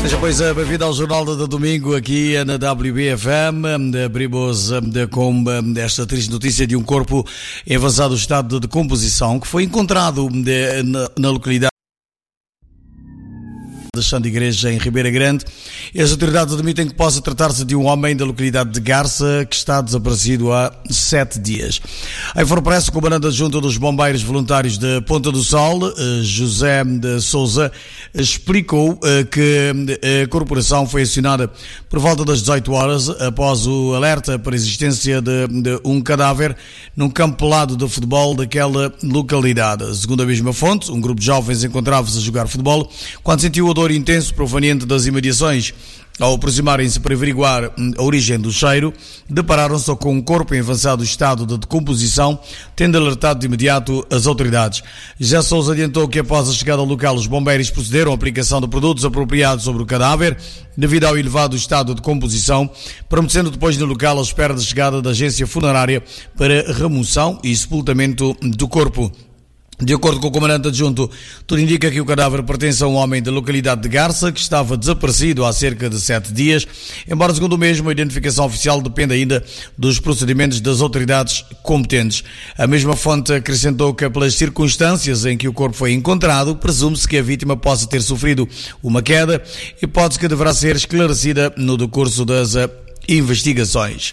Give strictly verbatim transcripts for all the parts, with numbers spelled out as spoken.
Seja, pois, bem-vindo ao Jornal do Domingo aqui na W B F M. Abrimos com esta triste notícia de um corpo em avançado estado de decomposição que foi encontrado na localidade de Chão de Igreja, em Ribeira Grande. As autoridades admitem que possa tratar-se de um homem da localidade de Garça que está desaparecido há sete dias. A Infopress, o comandante adjunto dos Bombeiros Voluntários de Ponta do Sol, José de Sousa, explicou que a corporação foi acionada por volta das dezoito horas após o alerta para a existência de, de um cadáver num campo pelado de futebol daquela localidade. Segundo a mesma fonte, um grupo de jovens encontrava-se a jogar futebol quando sentiu o odor intenso proveniente das imediações. Ao aproximarem-se para averiguar a origem do cheiro, depararam-se com um corpo em avançado estado de decomposição, tendo alertado de imediato as autoridades. Já Sousa adiantou que após a chegada ao local os bombeiros procederam à aplicação de produtos apropriados sobre o cadáver, devido ao elevado estado de decomposição, prometendo depois no local a espera da chegada da agência funerária para remoção e sepultamento do corpo. De acordo com o comandante adjunto, tudo indica que o cadáver pertence a um homem da localidade de Garça que estava desaparecido há cerca de sete dias, embora, segundo o mesmo, a identificação oficial depende ainda dos procedimentos das autoridades competentes. A mesma fonte acrescentou que, pelas circunstâncias em que o corpo foi encontrado, presume-se que a vítima possa ter sofrido uma queda, hipótese que deverá ser esclarecida no decurso das investigações.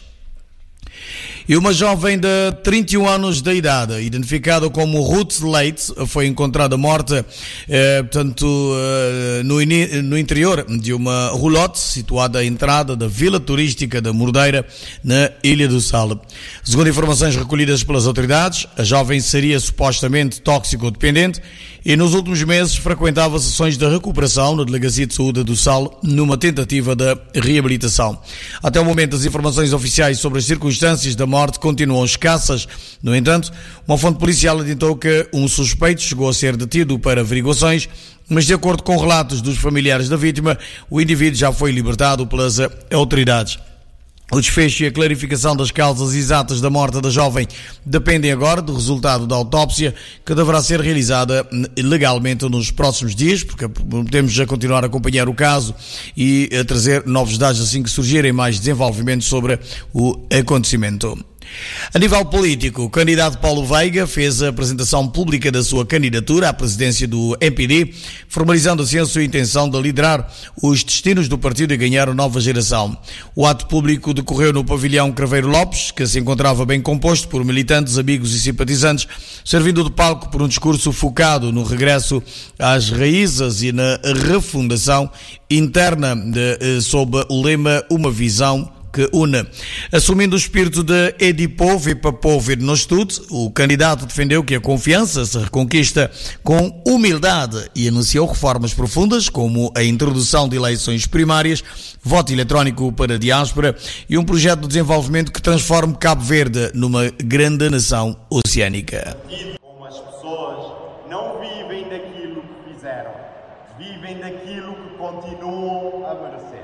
E uma jovem de trinta e um anos de idade, identificada como Ruth Leite, foi encontrada morta eh, portanto, eh, no, no interior de uma roulotte situada à entrada da vila turística da Mordeira, na Ilha do Sal. Segundo informações recolhidas pelas autoridades, a jovem seria supostamente tóxico-dependente e nos últimos meses frequentava sessões de recuperação na Delegacia de Saúde do Sal numa tentativa de reabilitação. Até o momento, as informações oficiais sobre as circunstâncias da morte continuam escassas. No entanto, uma fonte policial adiantou que um suspeito chegou a ser detido para averiguações, mas de acordo com relatos dos familiares da vítima, o indivíduo já foi libertado pelas autoridades. O desfecho e a clarificação das causas exatas da morte da jovem dependem agora do resultado da autópsia, que deverá ser realizada legalmente nos próximos dias, porque temos a continuar a acompanhar o caso e a trazer novos dados assim que surgirem mais desenvolvimentos sobre o acontecimento. A nível político, o candidato Paulo Veiga fez a apresentação pública da sua candidatura à presidência do M P D, formalizando assim a sua intenção de liderar os destinos do partido e ganhar a nova geração. O ato público decorreu no pavilhão Craveiro Lopes, que se encontrava bem composto por militantes, amigos e simpatizantes, servindo de palco por um discurso focado no regresso às raízes e na refundação interna de, sob o lema Uma Visão que une. Assumindo o espírito de Edi Povo e para Povo e nós todos, o candidato defendeu que a confiança se reconquista com humildade e anunciou reformas profundas, como a introdução de eleições primárias, voto eletrónico para a diáspora e um projeto de desenvolvimento que transforme Cabo Verde numa grande nação oceânica. Como as pessoas não vivem daquilo que fizeram, vivem daquilo que continuam a merecer.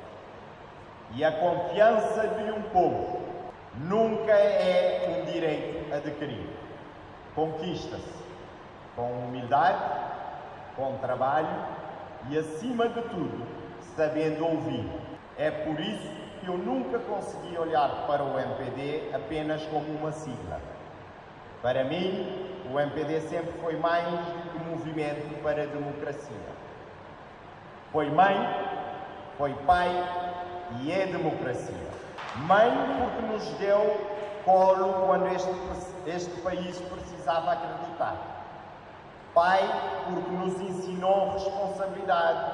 E a confiança de um povo nunca é um direito adquirido. Conquista-se com humildade, com trabalho e, acima de tudo, sabendo ouvir. É por isso que eu nunca consegui olhar para o M P D apenas como uma sigla. Para mim, o M P D sempre foi mais do que um movimento para a democracia. Foi mãe, foi pai e é democracia. Mãe, porque nos deu colo quando este, este país precisava acreditar. Pai, porque nos ensinou responsabilidade